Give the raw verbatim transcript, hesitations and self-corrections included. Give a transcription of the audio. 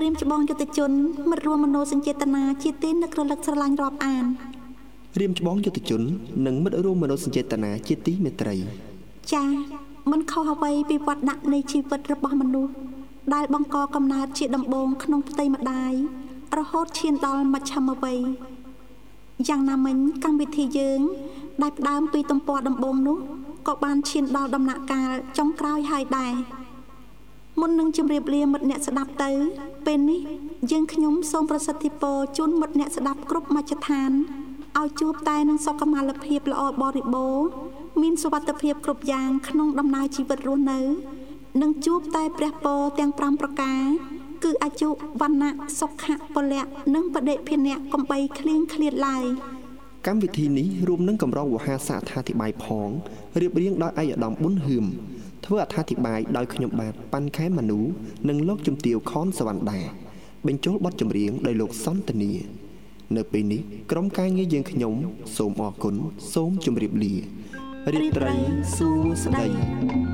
រៀមច្បងយុទ្ធជនមិត្តរួមមនោសញ្ចេតនាជាទីនឹករលឹកស្រឡាញ់រាប់អានរៀមច្បងយុទ្ធជននិងមិត្តរួមមនោសញ្ចេតនាជាទីមេត្រីចាមិនខុសអ្វីពីវត្តដាក់នៃជីវិតរបស់មនុស្សដែលបង្កកំណើតជាដំបូងក្នុងផ្ទៃម្ដាយរហូតឈានដល់មជ្ឈមវ័យយ៉ាងណាមិញកម្មវិធីយើងដែលផ្ដើមពីទំព័រដំបូងនោះក៏បានឈានដល់ដំណាក់កាលចុងក្រោយហើយដែរមុននឹងជម្រាបលាមិត្តអ្នកស្ដាប់ទៅពេលនេះយើងខ្ញុំសូមប្រសិទ្ធពរជូនមិត្តអ្នកស្ដាប់គ្រប់មជ្ឈដ្ឋានឲ្យជួបតែនឹងសុខុមាលភាពល្អបរិបូរណ៍មានសុវត្ថិភាពគ្រប់យ៉ាងក្នុងដំណើរជីវិតរស់នៅនិងជួបតែព្រះពរទាំងប្រាំប្រការគឺអាយុវណ្ណៈសុខៈពលៈនិងបដិភិនៈកំបីឃ្លៀងឃ្លាតឡើយកម្មវិធីនេះរួមនឹងកម្រងវោហាសាអត្ថាធិប្បាយផងរៀបរៀងដោយឯកឧត្តមប៊ុនហឿមធ្វើអត្ថាធិប្បាយដោយខ្ញុំបាទប៉ាន់ខែម៉ានូនិងលោកជំទាវខនសវណ្ណដាបញ្ចូលបទចម្រៀងដោយលោកសន្តានានៅពេលនេះក្រុមការងារយើងខ្ញុំសូមអរគុណសូមជម្រាបលារាត្រីសួស្តី